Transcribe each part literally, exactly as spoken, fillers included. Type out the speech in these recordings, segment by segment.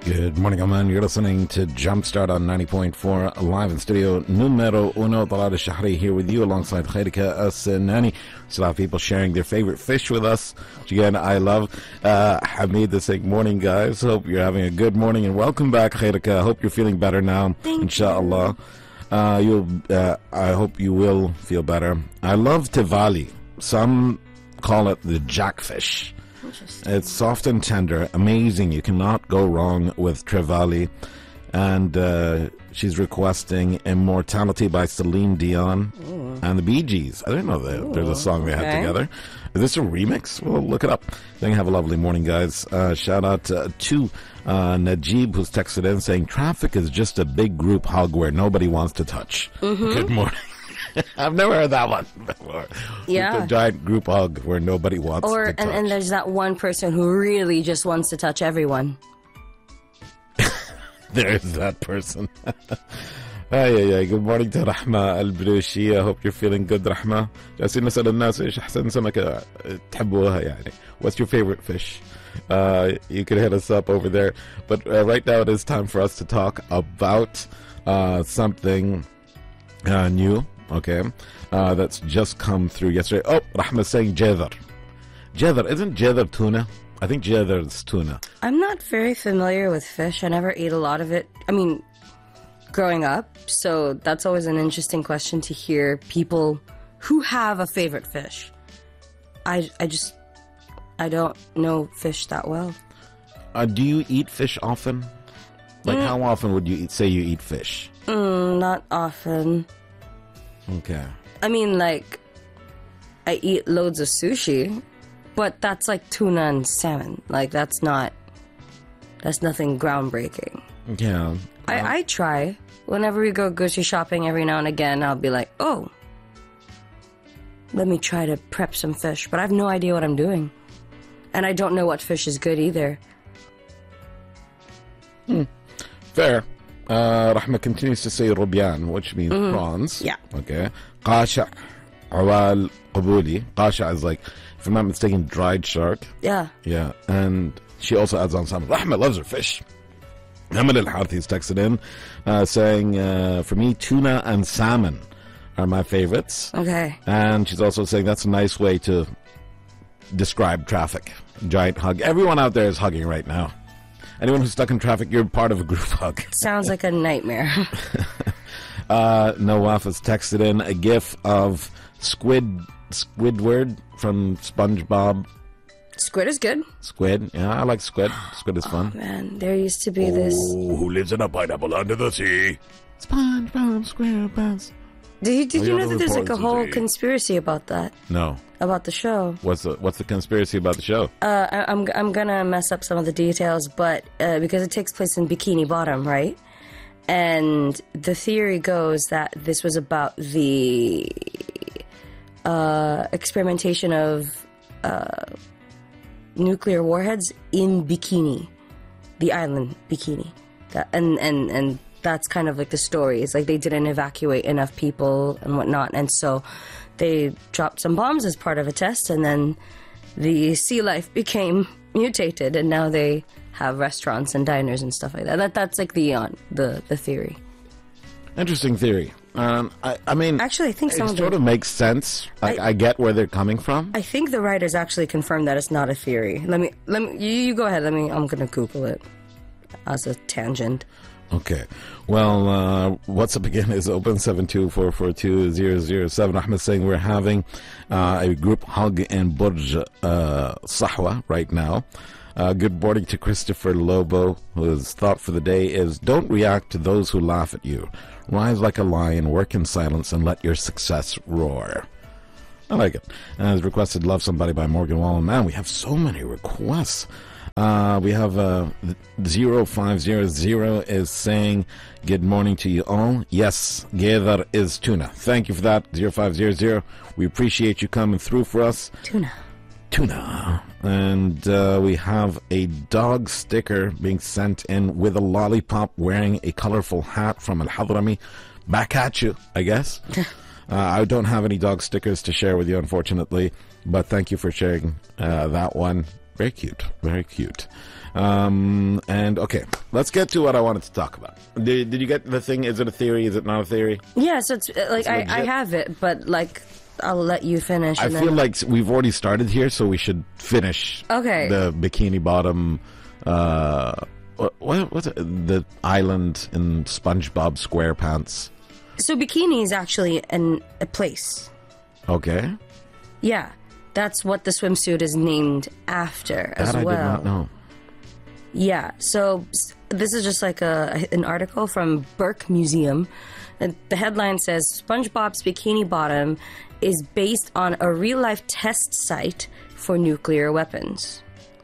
Good morning, Oman. You're listening to Jumpstart on ninety point four, live in studio numero uno. Talal Shahri here with you alongside Khairika As-Nani. Still have people sharing their favorite fish with us, which again, I love. Uh, Hamid is saying, morning, guys. Hope you're having a good morning and welcome back, Khairika. Hope you're feeling better now, Thank inshallah. You. Uh, you'll, uh, I hope you will feel better. I love Tivali. Some call it the jackfish. It's soft and tender, amazing. You cannot go wrong with Trevally. And uh, she's requesting Immortality by Celine Dion Ooh. and the Bee Gees. I didn't know that Ooh, there's a song they okay. had together. Is this a remix? Well, look it up. Then have a lovely morning, guys. Uh, shout out uh, to uh, Najib, who's texted in saying, traffic is just a big group hug where nobody wants to touch. Mm-hmm. Good morning. I've never heard that one before. Yeah. A giant group hug where nobody wants or, to touch. And, and there's that one person who really just wants to touch everyone. There's that person. Ay, ay, ay. Good morning to Rahma Al-Blushi. I hope you're feeling good, Rahma. جالسين نسأل الناس إيش أحسن سمكة تحبوها يعني. What's your favorite fish? Uh, you can hit us up over there. But uh, right now it is time for us to talk about uh, something uh, new. Okay, uh, that's just come through yesterday. Oh, Rahma saying jadar. Jadar, isn't jadar tuna? I think jadar is tuna. I'm not very familiar with fish. I never ate a lot of it. I mean, growing up. So that's always an interesting question to hear people who have a favorite fish. I, I just, I don't know fish that well. Uh, do you eat fish often? Like mm. how often would you eat, say you eat fish? Mm, not often. Okay. I mean, like, I eat loads of sushi, but that's like tuna and salmon. Like, that's not, that's nothing groundbreaking. Yeah. I, I try. Whenever we go grocery shopping every now and again, I'll be like, oh, let me try to prep some fish. But I have no idea what I'm doing. And I don't know what fish is good either. Hmm. Fair. Uh, Rahma continues to say rubian, which means mm-hmm. prawns. Yeah. Okay. Qasha, awal, qabuli. Qasha is like, if I'm not mistaken, dried shark. Yeah. Yeah. And she also adds on some. Rahma loves her fish. Hamad Al-Harthi is texted in uh, saying, uh, for me, tuna and salmon are my favorites. Okay. And she's also saying that's a nice way to describe traffic. Giant hug. Everyone out there is hugging right now. Anyone who's stuck in traffic, you're part of a group hug. Sounds like a nightmare. uh, Nawaf has texted in a gif of Squid, Squidward from SpongeBob. Squid is good. Squid, yeah, I like squid. Squid is fun. Oh, man, there used to be oh, this... who lives in a pineapple under the sea? SpongeBob SquarePants. Did you, did oh, you know that there's like a whole conspiracy about that? No. About the show. What's the What's the conspiracy about the show? Uh, I, I'm I'm gonna mess up some of the details, but uh, because it takes place in Bikini Bottom, right? And the theory goes that this was about the uh, experimentation of uh, nuclear warheads in Bikini, the island Bikini, that, and and and that's kind of like the story. It's like they didn't evacuate enough people and whatnot, and so they dropped some bombs as part of a test, and then the sea life became mutated, and now they have restaurants and diners and stuff like that. that that's like the uh, the the theory. Interesting theory. Um, I, I mean, actually, I think some it of sort the, of makes sense. I, I, I get where they're coming from. I think the writers actually confirmed that it's not a theory. Let me let me you, you go ahead. Let me. I'm gonna Google it as a tangent. Okay. Well, uh, WhatsApp again is open seven two four four two zero zero seven. Ahmed saying we're having uh, a group hug in Burj uh, Sahwa right now. Uh, good morning to Christopher Lobo, whose thought for the day is, don't react to those who laugh at you. Rise like a lion, work in silence, and let your success roar. I like it. And as requested, Love Somebody by Morgan Wallen. Man, we have so many requests. Uh, we have uh, zero five zero zero is saying, good morning to you all. Yes, Gedar is tuna. Thank you for that, zero five zero zero. We appreciate you coming through for us. Tuna. Tuna. And uh, we have a dog sticker being sent in with a lollipop wearing a colorful hat from Al-Hadrami. Back at you, I guess. uh, I don't have any dog stickers to share with you, unfortunately. But thank you for sharing uh, that one. Very cute. Very cute. Um, and okay, let's get to what I wanted to talk about. Did, did you get the thing? Is it a theory? Is it not a theory? Yeah, so it's uh, like It's I, I legit. have it, but like I'll let you finish. I and feel then... like we've already started here, so we should finish. Okay. The Bikini Bottom. Uh, what, what what's it? The island in SpongeBob SquarePants. So Bikini is actually an a place. Okay, Yeah, that's what the swimsuit is named after as that I well. did not know. Yeah, so s- this is just like a an article from Burke Museum. And the headline says SpongeBob's Bikini Bottom is based on a real life test site for nuclear weapons.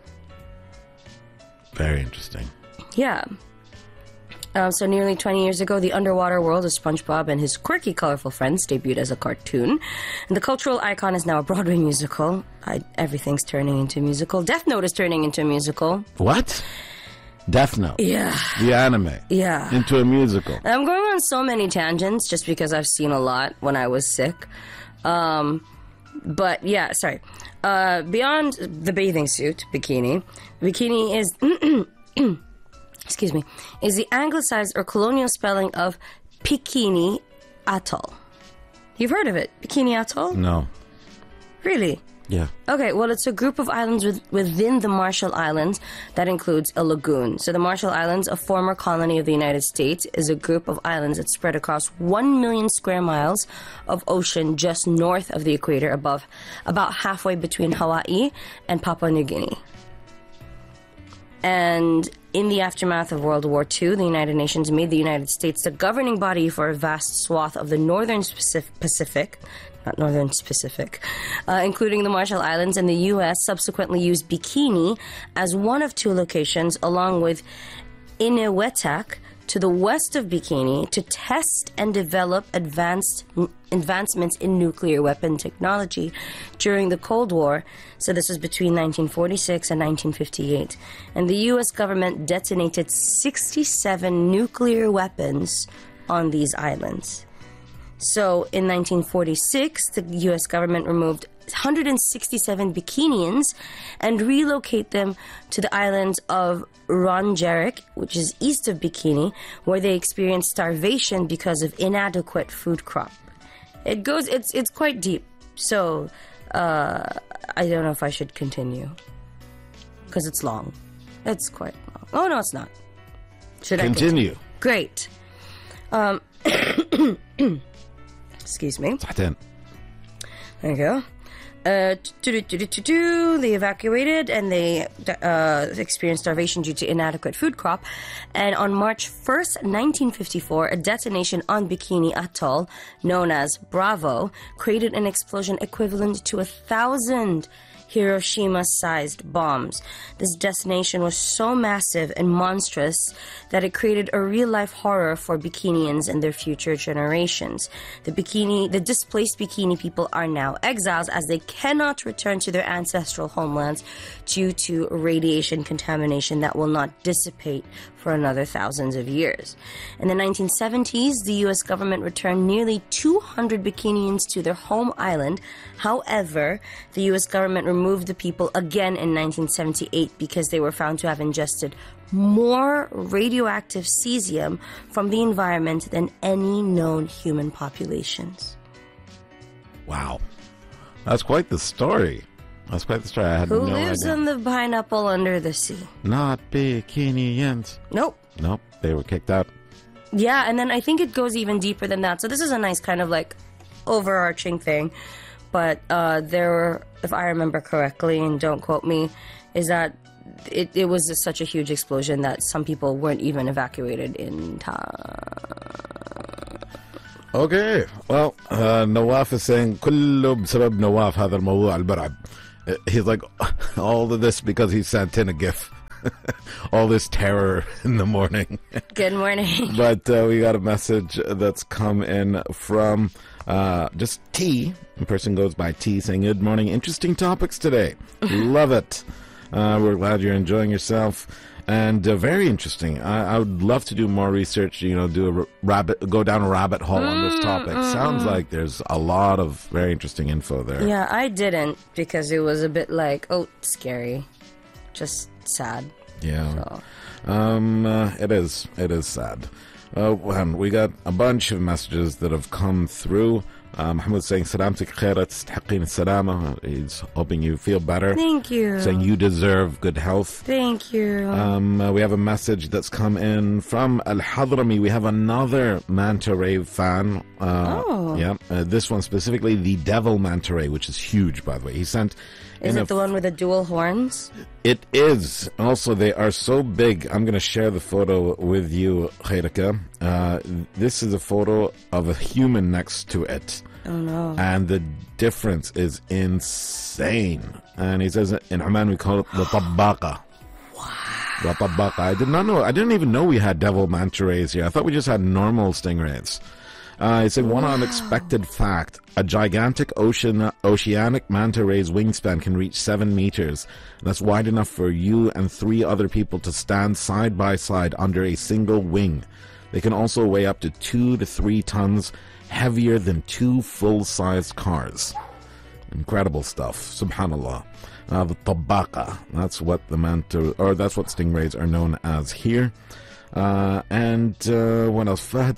Very interesting. Yeah. Um, so nearly twenty years ago, the underwater world of SpongeBob and his quirky, colorful friends debuted as a cartoon. And the cultural icon is now a Broadway musical. I, everything's turning into a musical. Death Note is turning into a musical. What? Death Note. Yeah. The anime. Yeah. Into a musical. I'm going on so many tangents just because I've seen a lot when I was sick. Um, but yeah, sorry. Uh, beyond the bathing suit, bikini, bikini is... excuse me, is the anglicized or colonial spelling of Bikini Atoll. You've heard of it, Bikini Atoll? No. Really? Yeah. Okay, well, it's a group of islands with, within the Marshall Islands that includes a lagoon. So the Marshall Islands, a former colony of the United States, is a group of islands that spread across one million square miles of ocean just north of the equator, above about halfway between Hawaii and Papua New Guinea. And in the aftermath of World War Two, the United Nations made the United States the governing body for a vast swath of the northern Pacific, Pacific not northern Pacific, uh, including the Marshall Islands, and the U S subsequently used Bikini as one of two locations, along with Eniwetok, to the west of Bikini, to test and develop advanced advancements in nuclear weapon technology during the Cold War. So this was between nineteen forty-six and nineteen fifty-eight. And the U S government detonated sixty-seven nuclear weapons on these islands. So in nineteen forty-six, the U S government removed one hundred sixty-seven Bikinians and relocate them to the islands of Rongerik, which is east of Bikini, where they experienced starvation because of inadequate food crop. It goes, it's it's quite deep. So uh, I don't know if I should continue because it's long. It's quite long. Oh no, it's not. Should I Continue. continue? Great. Um, excuse me. صحتين. There you go. Uh, they evacuated and they uh, experienced starvation due to inadequate food crop. And on March first, nineteen fifty-four, a detonation on Bikini Atoll, known as Bravo, created an explosion equivalent to a thousand Hiroshima-sized bombs. This detonation was so massive and monstrous that it created a real-life horror for Bikinians and their future generations. The Bikini, the displaced Bikini people are now exiles as they cannot return to their ancestral homelands due to radiation contamination that will not dissipate for another thousands of years. In the nineteen seventies, the U S government returned nearly two hundred Bikinians to their home island. However, the U S government removed the people again in nineteen seventy-eight because they were found to have ingested more radioactive cesium from the environment than any known human populations. Wow. That's quite the story. That's quite the story. I had Who no lives idea. in the pineapple under the sea? Not Bikinians. Nope. Nope. They were kicked out. Yeah, and then I think it goes even deeper than that. So this is a nice kind of like overarching thing. But uh, there were, if I remember correctly, and don't quote me, is that it, it was just such a huge explosion that some people weren't even evacuated in time. Okay. Well, uh, Nawaf is saying كله بسبب نواف هذا الموضوع البرعب. Uh, He's like, all of this because he sent in a gif. All this terror in the morning. Good morning. But uh, we got a message that's come in from uh, just T. The person goes by T, saying, good morning. Interesting topics today. Love it. Uh, we're glad you're enjoying yourself. And uh, very interesting. I, I would love to do more research, you know, do a r- rabbit, go down a rabbit hole on this topic. Sounds like there's a lot of very interesting info there. Yeah, I didn't because it was a bit like, oh, scary. Just sad. Yeah. So. Um, uh, it is. It is sad. Uh, and we got a bunch of messages that have come through. Uh, Mahmoud saying, Salamtik khairat, tistahqeen salama. He's hoping you feel better. Thank you. Saying you deserve good health. Thank you. Um, uh, we have a message that's come in from Al Hadrami. We have another Manta Ray fan. Uh, oh. Yeah. Uh, this one specifically, the Devil Manta Ray, which is huge, by the way. He sent. Is in it the one with the dual horns? It is. Also, they are so big. I'm going to share the photo with you, Khairaka. Uh, this is a photo of a human next to it. Oh, no. And the difference is insane. And he says in Oman we call it the tabbaqa. Wow. The tabbaqa. I did not know. I didn't even know we had devil manta rays here. I thought we just had normal stingrays. Uh, he said, one wow. unexpected fact, a gigantic ocean, oceanic manta ray's wingspan can reach seven meters. That's wide enough for you and three other people to stand side by side under a single wing. They can also weigh up to two to three tons, heavier than two full-sized cars. Incredible stuff. Subhanallah. Uh, the tabbaqa. That's what the manta, or that's what stingrays are known as here. Uh, and uh, what else? Fahad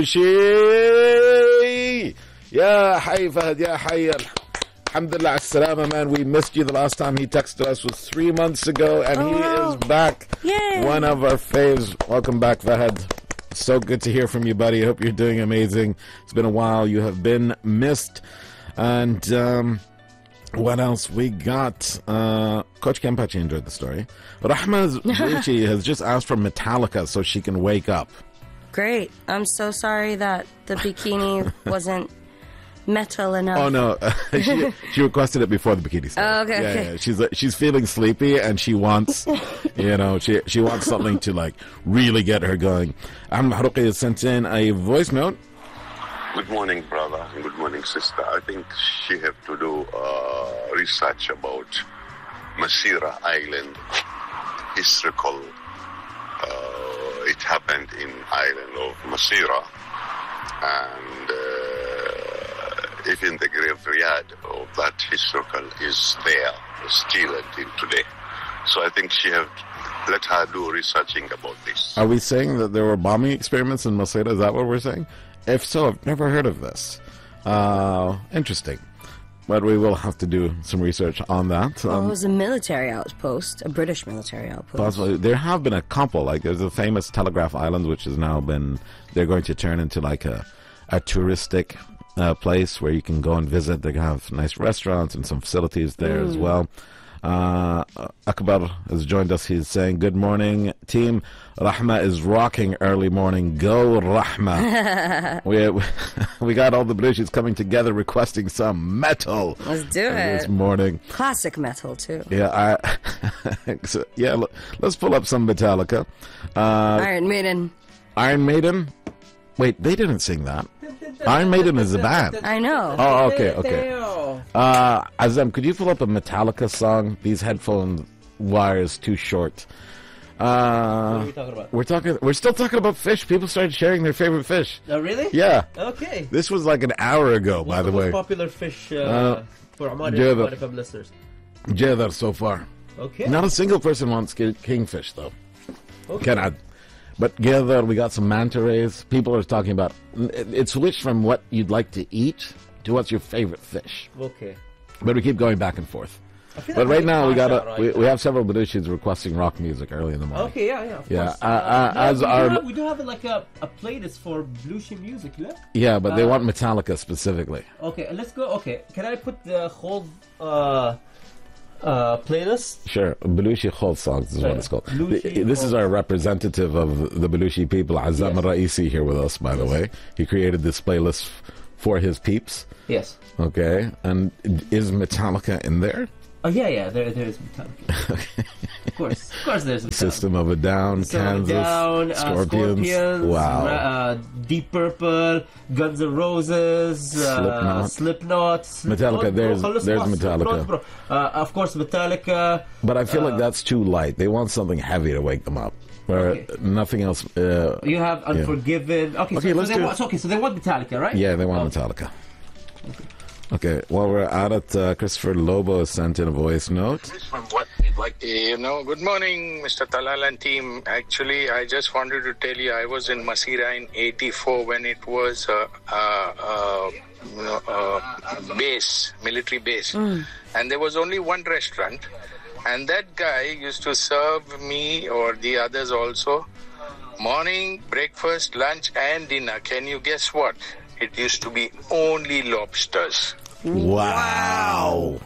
al-Balushi! Ya hay Fahad, ya hay. Alhamdulillah, as-salama, man. We missed you the last time he texted us was three months ago, and oh, he wow. is back. Yay. One of our faves. Welcome back, Fahad. So good to hear from you, buddy. I hope you're doing amazing. It's been a while. You have been missed. And um, what else we got? Uh, Coach Kempachi enjoyed the story. Rahma Zuchi has just asked for Metallica so she can wake up. Great. I'm so sorry that the bikini wasn't metal enough. Oh no, she, she requested it before the bikini started. Oh, okay, yeah, okay. yeah. She's uh, she's feeling sleepy and she wants, you know, she she wants something to like really get her going. Ahmed Mahrouqi has sent in a voice note. Good morning, brother, and good morning, sister. I think she have to do uh, research about Masira Island, historical. Uh, it happened in island of Masira, and. Uh, Even the graveyard of that historical is there still until today. So I think she have let her do researching about this. Are we saying that there were bombing experiments in Masira? Is that what we're saying? If so, I've never heard of this. Uh, interesting. But we will have to do some research on that. Well, Um, it was a military outpost, a British military outpost. Possibly. There have been a couple. Like there's a famous Telegraph Island, which has now been, they're going to turn into like a, a touristic uh, place where you can go and visit. They have nice restaurants and some facilities there mm. as well. Uh, Akbar has joined us. He's saying, good morning, team. Rahma is rocking early morning. Go, Rahma. we, we got all the Baluchis coming together requesting some metal. Let's do it. This morning. Classic metal, too. Yeah, I, so, yeah. Let's pull up some Metallica. Uh, Iron Maiden. Iron Maiden? Wait, they didn't sing that. Iron Maiden is a band. I know. Oh, okay, okay. Uh, Azam, could you pull up a Metallica song? These headphone wires too short. Uh, what are we talking about? We're talking. We're still talking about fish. People started sharing their favorite fish. Oh, really? Yeah. Okay. This was like an hour ago, What's by the, the way. most popular fish uh, Uh, for Omani Jadar. F M listeners? Jadar so far. Okay. Not a single person wants ki- kingfish though. Okay. Can I? But Jadar, we got some manta rays. People are talking about. It, it switched from what you'd like to eat to what's your favorite fish. Okay. But we keep going back and forth. I feel But like right now we got Masha, a, right? we, we have several Baluchis requesting rock music early in the morning. Okay, yeah, yeah. Of Yeah, course. uh, uh, no, as we, our- do have, we do have like a, a playlist for Belushi music, yeah? Yeah, but they Uh, want Metallica specifically. Okay, let's go. Okay, can I put the whole uh, uh, playlist? Sure, Belushi Khol songs is what Yeah. it's called. Belushi This is Khol. our representative of the Belushi people, Azam Yes. Raisi, here with us, by the way. He created this playlist f- for his peeps. Yes. Okay, and is Metallica in there? Oh yeah, yeah. There, there is Metallica. Of course, of course. There's Metallica. System of a Down, System of a Kansas, Down, uh, Scorpions. Scorpions, Wow. uh, Deep Purple, Guns N' Roses, uh, Slipknot. Slipknot, Slipknot, Metallica, bro, there's- خلص there's بقى Metallica. Slipknot, bro. Uh, of course, Metallica. But I feel Uh, like that's too light. They want something heavy to wake them up. Where Okay. nothing else. Uh, You have Unforgiven. Okay, Okay, so, let's so they do want, so, okay, so they want Metallica, right? yeah, they want Okay. Metallica. Okay, while we're at it, uh, Christopher Lobo sent in a voice note. From what it You know, good morning, Mister Talal and team. Actually, I just wanted to tell you, I was in Masira in eighty-four when it was a, a, a, you know, a base, military base. Mm. And there was only one restaurant. And that guy used to serve me or the others also morning, breakfast, lunch, and dinner. Can you guess what? It used to be only lobsters. Wow.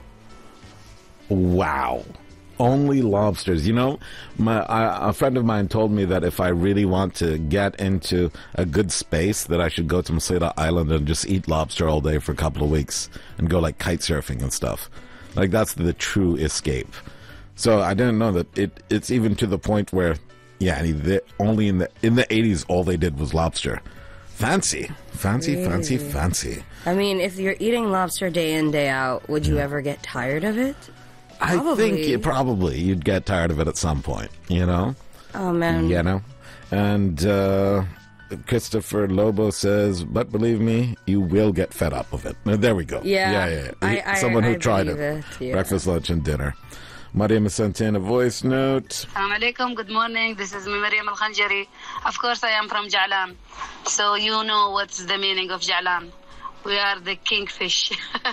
Wow. Only lobsters. You know, my I, a friend of mine told me that if I really want to get into a good space, that I should go to Masira Island and just eat lobster all day for a couple of weeks and go like kite surfing and stuff. Like that's the true escape. So I didn't know that it it's even to the point where, yeah, they, only in the in the eighties all they did was lobster. Fancy, fancy, really? fancy, fancy. I mean, if you're eating lobster day in, day out, would you ever get tired of it? Probably. I think you, probably you'd get tired of it at some point, you know? Oh, man. You know? And uh, Christopher Lobo says, but believe me, you will get fed up of it. There we go. Yeah. Yeah, yeah. I, I, Someone who I tried it. it. Yeah. Breakfast, lunch, and dinner. Mariam sent in a voice note. Assalamu alaikum, good morning. This is Mariam Al Khanjari. Of course, I am from Ja'lan. So you know what's the meaning of Ja'lan. We are the kingfish.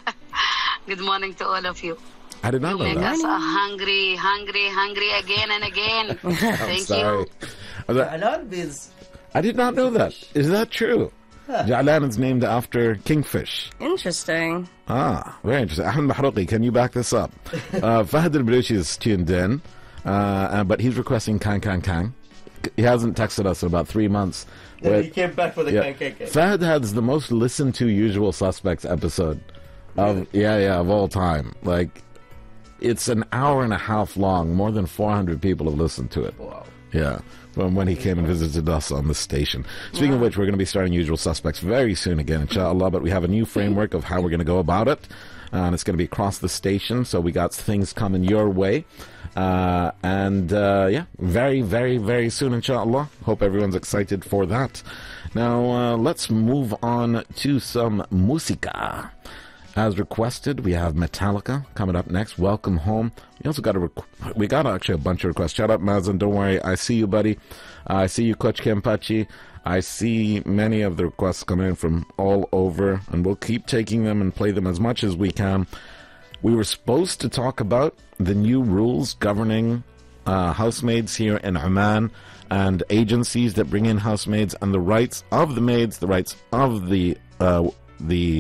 Good morning to all of you. I did not you know make that. us uh, hungry, hungry, hungry again and again. Thank sorry. you. Ja'lan means... I did not know that. Is that true? Huh. Ja'lan is named after kingfish. Interesting. Ah, very interesting. Ahmed Mahrouqi, can you back this up? uh, Fahad al-Baluchi is tuned in, uh, but he's requesting Kang Kang Kang. He hasn't texted us in about three months. Yeah, with, he came back for the yeah, Kang Kang Kang. Fahad has the most listened to Usual Suspects episode of really? yeah yeah of all time. Like, it's an hour and a half long. More than four hundred people have listened to it. Wow. Yeah. From when he came and visited us on the station. Speaking wow. of which, we're going to be starting Usual Suspects very soon again, inshallah, but we have a new framework of how we're going to go about it, uh, and it's going to be across the station, so we got things coming your way. Uh, and, uh, yeah, very, very, very soon, inshallah. Hope everyone's excited for that. Now, uh, let's move on to some musica. As requested, we have Metallica coming up next. Welcome Home. We also got a requ- we got actually a bunch of requests. Shout out Mazen, don't worry. I see you, buddy. Uh, I see you, Coach Kempachi. I see many of the requests coming in from all over, and we'll keep taking them and play them as much as we can. We were supposed to talk about the new rules governing uh, housemaids here in Oman and agencies that bring in housemaids and the rights of the maids, the rights of the uh, the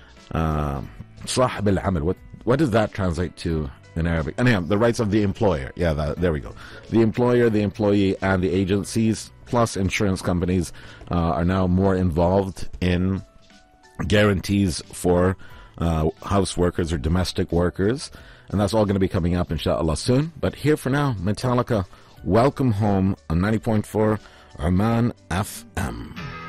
صاحب العمل. What what does that translate to in Arabic? Anyhow, the rights of the employer. Yeah, that, there we go. The employer, the employee, and the agencies, plus insurance companies, uh, are now more involved in guarantees for uh, house workers or domestic workers. And that's all going to be coming up, inshallah, soon. But here for now, Metallica, Welcome Home on ninety point four Oman F M.